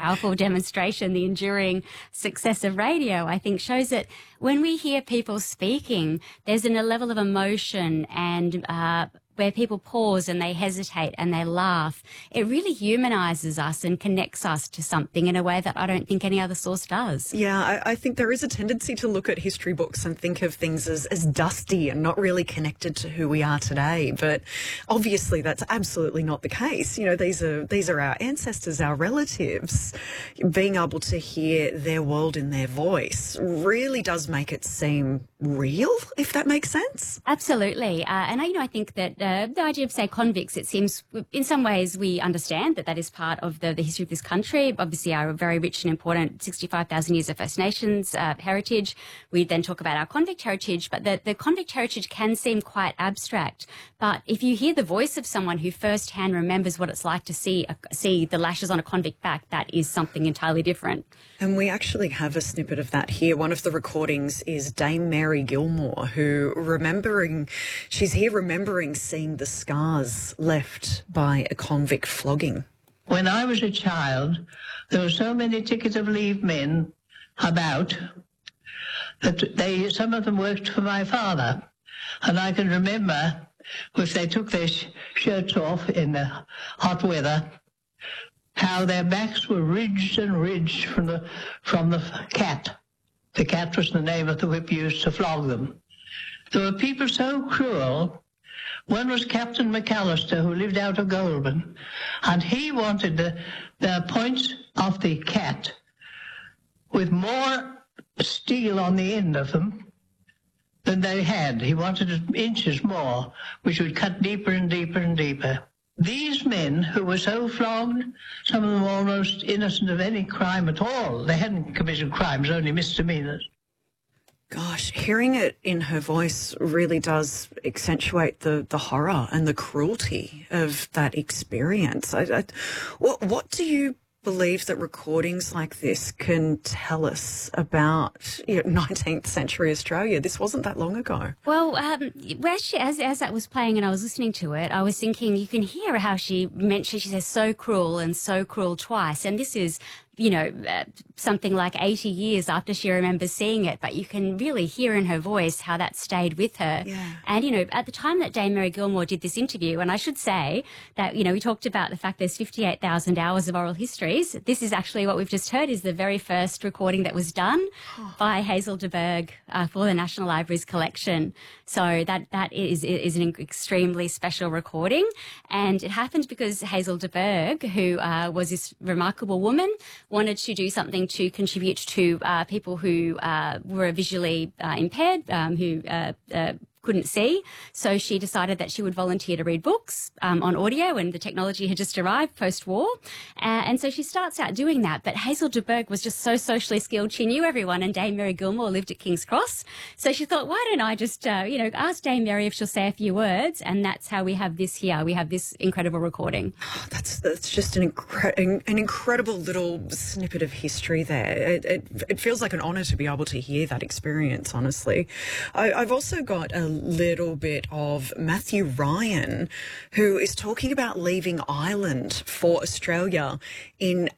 powerful demonstration, the enduring success of radio, I think, shows that when we hear people speaking, there's a level of emotion and where people pause and they hesitate and they laugh. It really humanises us and connects us to something in a way that I don't think any other source does. Yeah, I think there is a tendency to look at history books and think of things as dusty and not really connected to who we are today. But obviously that's absolutely not the case. You know, these are our ancestors, our relatives. Being able to hear their world in their voice really does make it seem real, if that makes sense. Absolutely. And I think that the idea of, say, convicts, it seems in some ways we understand that is part of the history of this country. Obviously, our very rich and important 65,000 years of First Nations heritage. We then talk about our convict heritage, but the convict heritage can seem quite abstract. But if you hear the voice of someone who firsthand remembers what it's like to see the lashes on a convict back, that is something entirely different. And we actually have a snippet of that here. One of the recordings is Dame Mary Gilmore, who she's here remembering seeing the scars left by a convict flogging. When I was a child, there were so many ticket of leave men about that some of them worked for my father. And I can remember if they took their shirts off in the hot weather, how their backs were ridged and ridged from the cat. The cat was the name of the whip used to flog them. There were people so cruel. One was Captain McAllister, who lived out of Goulburn, and he wanted the points of the cat with more steel on the end of them than they had. He wanted inches more, which would cut deeper and deeper and deeper. These men who were so flogged, some of them almost innocent of any crime at all. They hadn't committed crimes, only misdemeanors. Gosh, hearing it in her voice really does accentuate the horror and the cruelty of that experience. What do you believe that recordings like this can tell us about 19th century Australia? This wasn't that long ago. Well, actually, as that was playing and I was listening to it, I was thinking you can hear how she says so cruel and so cruel twice. And this is something like 80 years after she remembers seeing it, but you can really hear in her voice how that stayed with her. Yeah. And, at the time that Dame Mary Gilmore did this interview, and I should say that, we talked about the fact there's 58,000 hours of oral histories. This is actually what we've just heard is the very first recording that was done by Hazel de Burgh for the National Library's collection. So that is an extremely special recording. And it happened because Hazel de Burgh, who was this remarkable woman, wanted to do something to contribute to people who were visually impaired, who couldn't see. So she decided that she would volunteer to read books on audio, and the technology had just arrived post-war. And so she starts out doing that. But Hazel de Burgh was just so socially skilled. She knew everyone, and Dame Mary Gilmore lived at King's Cross. So she thought, why don't I just, ask Dame Mary if she'll say a few words? And that's how we have this here. We have this incredible recording. Oh, that's just an incredible little snippet of history there. It feels like an honour to be able to hear that experience, honestly. I've also got a little bit of Matthew Ryan, who is talking about leaving Ireland for Australia in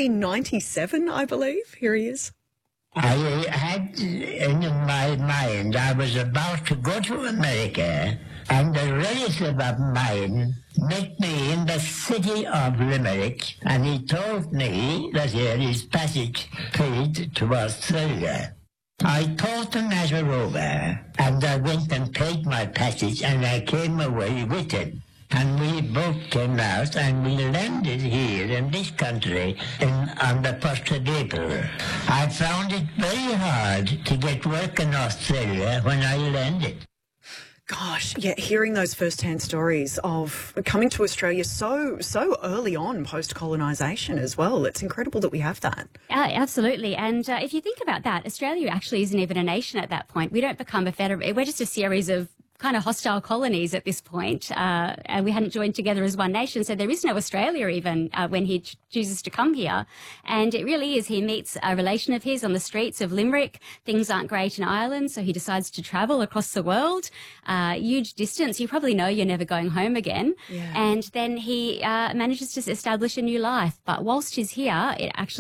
1897, I believe. Here he is. I had in my mind I was about to go to America, and a relative of mine met me in the city of Limerick, and he told me that he had his passage paid to Australia. I thought the matter over, and I went and paid my passage, and I came away with him. And we both came out, and we landed here in this country on the 1st of April. I found it very hard to get work in Australia when I landed. Gosh, yeah, hearing those first-hand stories of coming to Australia so early on post-colonisation as well. It's incredible that we have that. Absolutely. And if you think about that, Australia actually isn't even a nation at that point. We don't become a federation. We're just a series of kind of hostile colonies at this point, and we hadn't joined together as one nation, so there is no Australia even when he chooses to come here. And it really is, he meets a relation of his on the streets of Limerick. Things aren't great in Ireland, so he decides to travel across the world, huge distance. You probably know you're never going home again. Yeah. And then he manages to establish a new life. But whilst he's here, it actually